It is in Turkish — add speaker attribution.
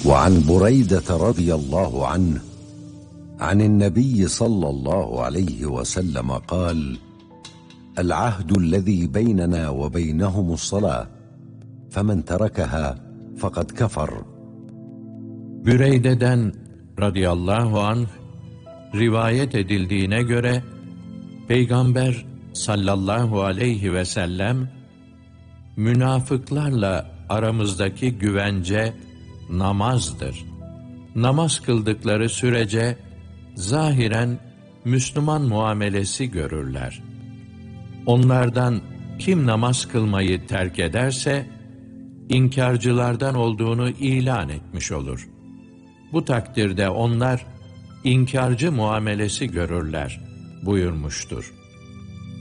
Speaker 1: وعن بريدة رضي الله عنه عن النبي صلى الله عليه وسلم قال: العهد الذي بيننا وبينهم الصلاة فمن تركها فقد كفر.
Speaker 2: Büreyde'den radıyallahu anh rivayet edildiğine göre Peygamber sallallahu aleyhi ve sellem münafıklarla aramızdaki güvence namazdır. Namaz kıldıkları sürece zahiren Müslüman muamelesi görürler. Onlardan kim namaz kılmayı terk ederse inkarcılardan olduğunu ilan etmiş olur. Bu takdirde onlar inkarcı muamelesi görürler buyurmuştur.